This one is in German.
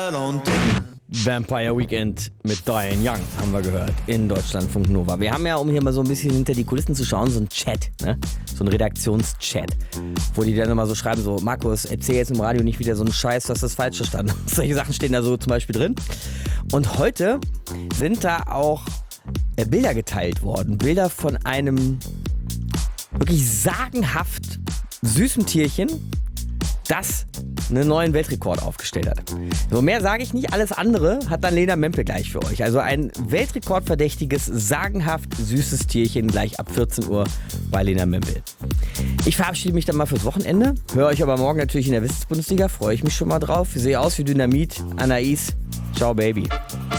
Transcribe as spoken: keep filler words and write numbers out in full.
Vampire Weekend mit Diane Young haben wir gehört in Deutschlandfunk Nova. Wir haben ja, um hier mal so ein bisschen hinter die Kulissen zu schauen, so ein Chat, ne? So ein Redaktionschat, wo die dann immer so schreiben, so Markus, erzähl jetzt im Radio nicht wieder so einen Scheiß, du hast das falsch verstanden. Solche Sachen stehen da so zum Beispiel drin. Und heute sind da auch äh, Bilder geteilt worden. Bilder von einem wirklich sagenhaft süßen Tierchen, das einen neuen Weltrekord aufgestellt hat. So, mehr sage ich nicht, alles andere hat dann Lena Mempel gleich für euch. Also ein weltrekordverdächtiges, sagenhaft süßes Tierchen gleich ab vierzehn Uhr bei Lena Mempel. Ich verabschiede mich dann mal fürs Wochenende, höre euch aber morgen natürlich in der Wissensbundesliga, freue ich mich schon mal drauf. Ich sehe aus wie Dynamit, Anais, ciao Baby.